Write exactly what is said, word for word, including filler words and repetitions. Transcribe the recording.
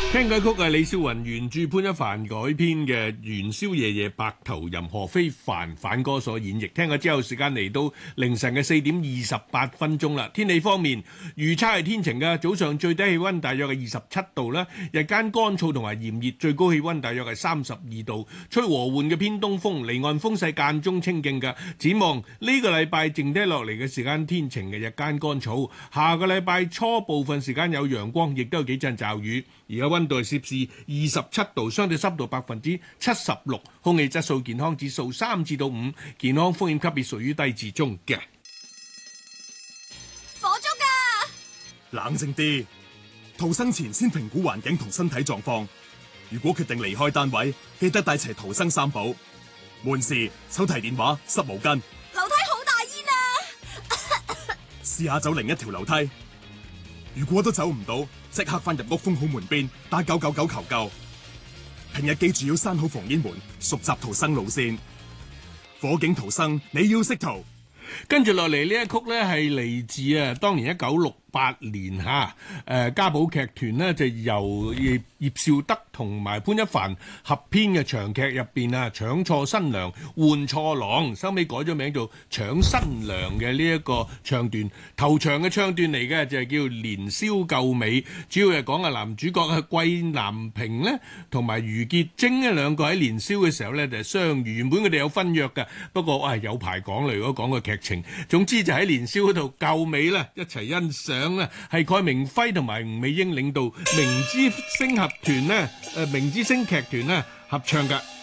聽歌曲係李少雲原著潘一帆改編嘅《元宵夜夜白頭吟》，何非凡反歌所演繹。聽過之後，時間嚟到凌晨嘅四點二十八分鐘啦。天氣方面，預測係天晴嘅，早上最低氣溫大約係二十七度啦，日間乾燥同埋炎熱，最高氣溫大約係三十二度，吹和緩嘅偏東風，離岸風勢間中清勁嘅。展望呢個禮拜剩低落嚟嘅時間天晴嘅，日間乾燥。下個禮拜初部分時間有陽光，亦都有幾陣驟雨。而家溫度係攝氏二十七度，相對濕度百分之七十六，空氣質素健康指數三至到五，健康風險級別屬於低至中嘅。 火燭㗎！ 冷靜啲，逃生前先評估環境同身體狀況。如果決定離開單位，記得帶齊逃生三寶：門匙、手提電話、濕毛巾。 樓梯好大煙啊！ 試下走另一條樓梯。如果都走唔到，即刻翻入屋封好門邊，打九九九求救。平日記住要閂好防煙門，熟習逃生路線。火警逃生，你要識逃。 跟住落嚟呢一曲呢係嚟自啊，當年一九六八年嚇，誒家寶劇團呢就由葉葉紹德同埋潘一帆合編嘅長劇入邊啊，搶錯新娘換錯郎，收尾改咗名做搶新娘嘅呢一個唱段，頭場嘅唱段嚟嘅就係叫年宵夠美，主要係講啊男主角係桂南平呢同埋余潔貞呢兩個喺年宵嘅時候呢就係相遇，原本佢哋有婚約嘅，不過哇有排講嚟，如果講個劇情，總之就喺年宵嗰度夠美啦，一齊欣賞。係蓋明輝同埋吳美英領導明之星合團咧，誒明之星劇團咧合唱嘅。